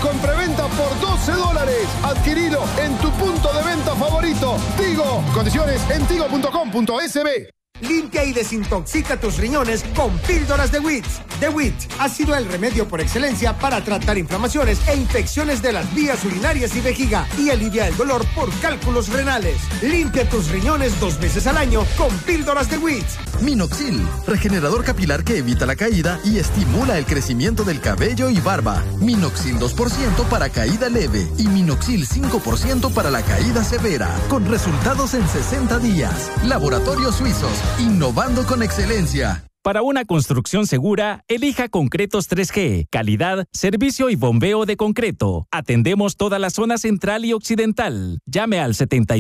con preventa por $12. Adquirilo en tu punto de venta favorito. Tigo. Condiciones en tigo.com.sb. Limpia y desintoxica tus riñones con píldoras de Witz. The Witz ha sido el remedio por excelencia para tratar inflamaciones e infecciones de las vías urinarias y vejiga y alivia el dolor por cálculos renales. Limpia tus riñones 2 veces al año con píldoras de Witz. Minoxidil, regenerador capilar que evita la caída y estimula el crecimiento del cabello y barba. Minoxidil 2% para caída leve y Minoxidil 5% para la caída severa, con resultados en 60 días. Laboratorios Suizos, innovando con excelencia. Para una construcción segura, elija Concretos 3G, calidad, servicio y bombeo de concreto. Atendemos toda la zona central y occidental. Llame al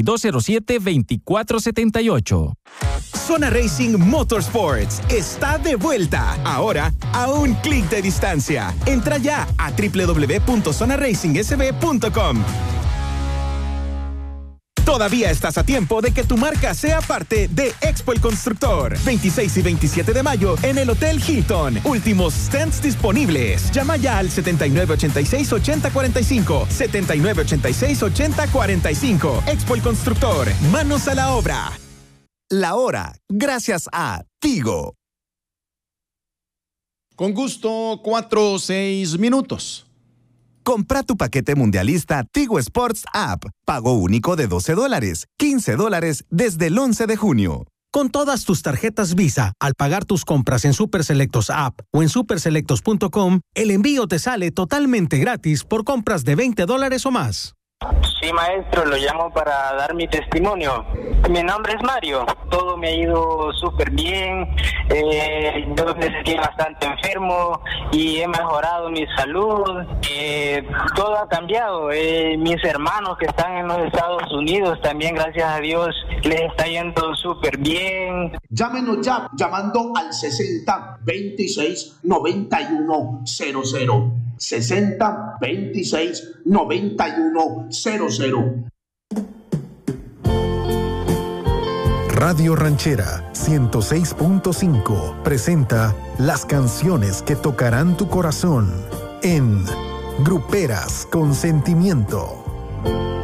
7207-2478. Zona Racing Motorsports está de vuelta, ahora a un clic de distancia. Entra ya a www.zonaracingsb.com. Todavía estás a tiempo de que tu marca sea parte de Expo El Constructor. 26 y 27 de mayo en el Hotel Hilton. Últimos stands disponibles. Llama ya al 7986-8045. 7986-8045. Expo El Constructor. Manos a la obra. La hora, gracias a Tigo. Con gusto, 4-6 Compra tu paquete mundialista Tigo Sports App. Pago único de $12, $15 desde el 11 de junio. Con todas tus tarjetas Visa, al pagar tus compras en Superselectos App o en superselectos.com, el envío te sale totalmente gratis por compras de $20 o más. Sí, maestro, lo llamo para dar mi testimonio. Mi nombre es Mario. Todo me ha ido súper bien. Yo me sentí bastante enfermo y he mejorado mi salud. Todo ha cambiado. Mis hermanos que están en los Estados Unidos también, gracias a Dios, les está yendo súper bien. Llámenos ya, llamando al 60 26 91 00. 60 26 91 00. Radio Ranchera 106.5 presenta las canciones que tocarán tu corazón en Gruperas con Sentimiento.